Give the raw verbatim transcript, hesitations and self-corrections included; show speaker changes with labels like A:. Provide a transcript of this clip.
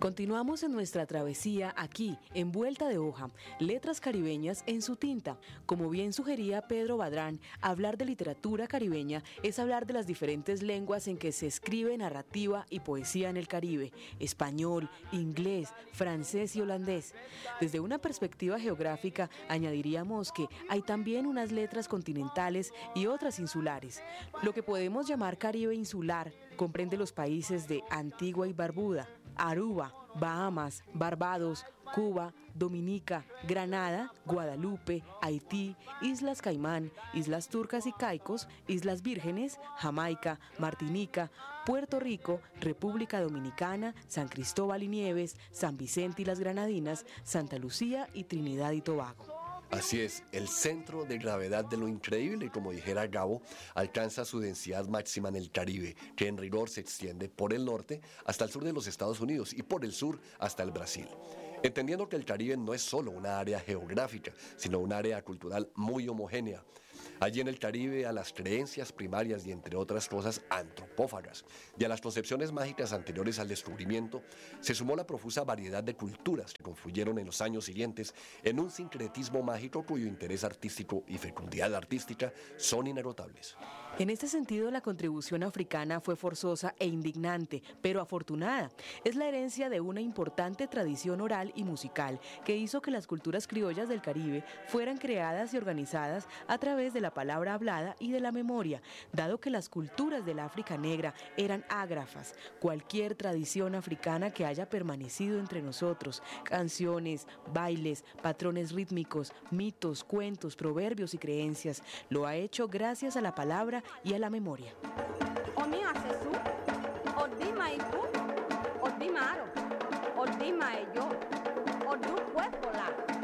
A: Continuamos en nuestra travesía aquí, en Vuelta de Hoja, letras caribeñas en su tinta. Como bien sugería Pedro Badrán, hablar de literatura caribeña es hablar de las diferentes lenguas en que se escribe narrativa y poesía en el Caribe: español, inglés, francés y holandés. Desde una perspectiva geográfica, añadiríamos que hay también unas letras continentales y otras insulares. Lo que podemos llamar Caribe insular comprende los países de Antigua y Barbuda, Aruba, Bahamas, Barbados, Cuba, Dominica, Granada, Guadalupe, Haití, Islas Caimán, Islas Turcas y Caicos, Islas Vírgenes, Jamaica, Martinica, Puerto Rico, República Dominicana, San Cristóbal y Nieves, San Vicente y las Granadinas, Santa Lucía y Trinidad y Tobago.
B: Así es, el centro de gravedad de lo increíble, como dijera Gabo, alcanza su densidad máxima en el Caribe, que en rigor se extiende por el norte hasta el sur de los Estados Unidos y por el sur hasta el Brasil. Entendiendo que el Caribe no es solo una área geográfica, sino un área cultural muy homogénea. Allí en el Caribe, a las creencias primarias y, entre otras cosas, antropófagas, y a las concepciones mágicas anteriores al descubrimiento, se sumó la profusa variedad de culturas que confluyeron en los años siguientes en un sincretismo mágico cuyo interés artístico y fecundidad artística son inagotables.
A: En este sentido, la contribución africana fue forzosa e indignante, pero afortunada. Es la herencia de una importante tradición oral y musical que hizo que las culturas criollas del Caribe fueran creadas y organizadas a través de la palabra hablada y de la memoria. Dado que las culturas del África negra eran ágrafas, cualquier tradición africana que haya permanecido entre nosotros, canciones, bailes, patrones rítmicos, mitos, cuentos, proverbios y creencias, lo ha hecho gracias a la palabra y a la memoria.
C: Odima yo, odu puesto la.